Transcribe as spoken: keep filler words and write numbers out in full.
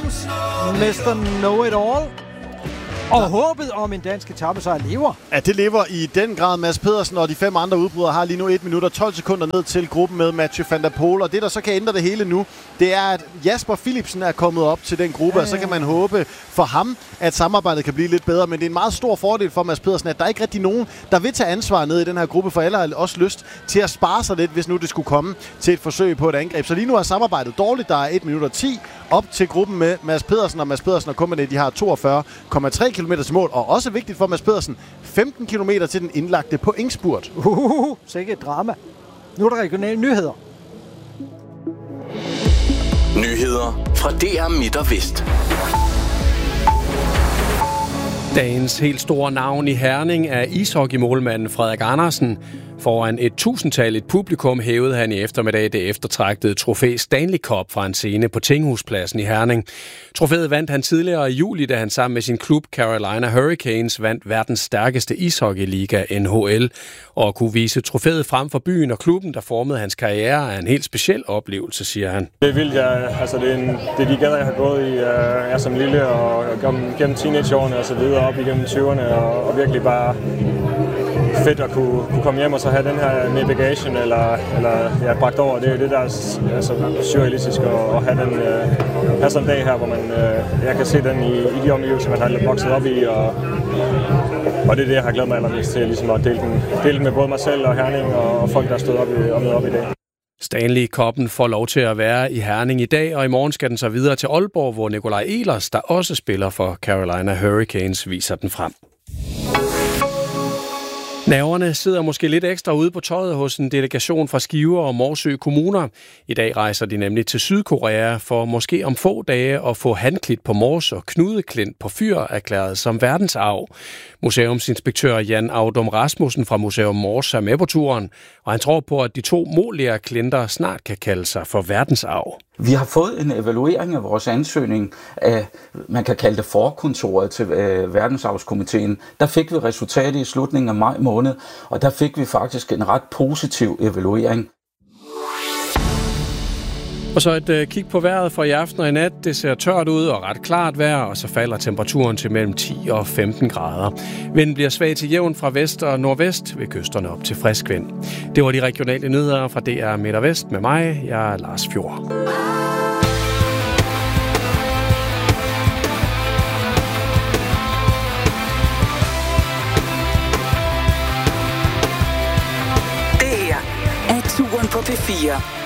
Williams, mister Know-It-All. Og håbet om en dansk etapesejr lever. Ja, det lever i den grad. Mads Pedersen og de fem andre udbrydere har lige nu et minut og tolv sekunder ned til gruppen med Mathieu van der Poel. Og det, der så kan ændre det hele nu, det er, at Jasper Philipsen er kommet op til den gruppe. Ja, ja. Og så kan man håbe for ham, at samarbejdet kan blive lidt bedre. Men det er en meget stor fordel for Mads Pedersen, at der er ikke rigtig nogen, der vil tage ansvar ned i den her gruppe. For alle har også lyst til at spare sig lidt, hvis nu det skulle komme til et forsøg på et angreb. Så lige nu er samarbejdet dårligt. Der er et minut og ti op til gruppen med Mads Pedersen. Og Mads Pedersen og company, de har toogfyrre komma tre kilometer til mål. Og også vigtigt for Mads Pedersen, femten kilometer til den indlagte pointspurt. Uhuhu, sikke et drama. Nu er der regionale nyheder. Nyheder fra D R Midt og Vest. Dagens helt store navn i Herning er ishockeymålmanden Frederik Andersen. Foran et tusindtalligt publikum hævede han i eftermiddag det eftertragtede trofæ Stanley Cup fra en scene på Tinghuspladsen i Herning. Trofæet vandt han tidligere i juli, da han sammen med sin klub Carolina Hurricanes vandt verdens stærkeste ishockeyliga N H L. Og kunne vise trofæet frem for byen og klubben, der formede hans karriere, er en helt speciel oplevelse, siger han. Det er vildt, ja. Altså, det, er en, det er de gader, jeg har gået i uh, jeg som lille og gennem, gennem teenageårene og så videre op igennem tyverne og, og virkelig bare fedt at kunne, kunne komme hjem og så have den her med bagagen eller, eller ja, bragt over. Det er det, der er altså, surrealistisk at, at have, den, uh, have sådan en dag her, hvor man, uh, jeg kan se den i, i de omgivelser, man har vokset op i. Og, og det er det, jeg har glædet mig allermest til, ligesom at dele den, dele den med både mig selv og Herning og, og folk, der er stået op i, og med op i dag. Stanley Cup'en får lov til at være i Herning i dag, og i morgen skal den så videre til Aalborg, hvor Nikolaj Ehlers, der også spiller for Carolina Hurricanes, viser den frem. Nerverne sidder måske lidt ekstra ude på tøjet hos en delegation fra Skive og Morsø kommuner. I dag rejser de nemlig til Sydkorea for måske om få dage at få handklidt på Mors og knudeklint på fyr erklæret som verdensarv. Museumsinspektør Jan Audum Rasmussen fra Museum Mors er med på turen, og han tror på, at de to målige klinter snart kan kalde sig for verdensarv. Vi har fået en evaluering af vores ansøgning af, man kan kalde det forkontoret til øh, verdensarvskomiteen. Der fik vi resultatet i slutningen af maj måned, og der fik vi faktisk en ret positiv evaluering. Og så et øh, kig på vejret for i aften og i nat. Det ser tørt ud og ret klart vejr, og så falder temperaturen til mellem ti og femten grader. Vinden bliver svag til jævn fra vest og nordvest, ved kysterne op til frisk vind. Det var de regionale nyheder fra D R Midt og Vest med mig. Jeg er Lars Fjord. Det her er Turen på P fire.